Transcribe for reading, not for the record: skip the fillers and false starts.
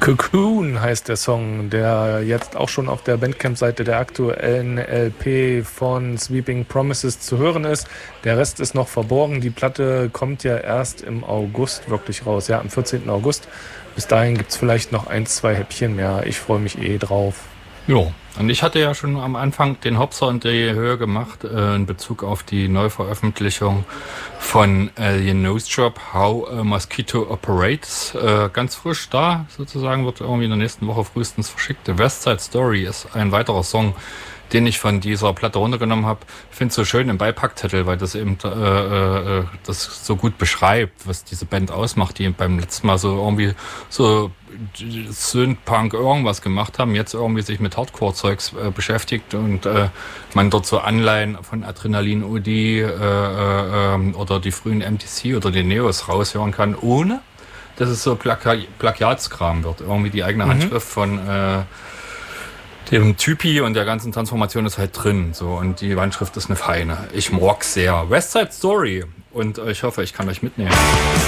Cocoon heißt der Song, der jetzt auch schon auf der Bandcamp-Seite der aktuellen LP von Sweeping Promises zu hören ist. Der Rest ist noch verborgen. Die Platte kommt ja erst im August wirklich raus. Ja, am 14. August. Bis dahin gibt es vielleicht noch 1-2 Häppchen mehr. Ich freue mich drauf. Ja, und ich hatte ja schon am Anfang den Hopser in die Höhe gemacht in Bezug auf die Neuveröffentlichung von Alien Nose Job, How a Mosquito Operates. Ganz frisch da, sozusagen, wird irgendwie in der nächsten Woche frühestens verschickt. The West Side Story ist ein weiterer Song, den ich von dieser Platte runtergenommen habe. Ich finde es so schön im Beipacktitel, weil das eben das so gut beschreibt, was diese Band ausmacht, die beim letzten Mal so irgendwie so Synth-Punk irgendwas gemacht haben, jetzt irgendwie sich mit Hardcore-Zeugs beschäftigt und man dort so Anleihen von Adrenalin OD oder die frühen MTC oder die Neos raushören kann, ohne dass es so Plagiatskram wird. Irgendwie die eigene Handschrift von dem Typi und der ganzen Transformation ist halt drin. So, und die Wandschrift ist eine feine. Ich mag sehr. West Side Story. Und ich hoffe, ich kann euch mitnehmen.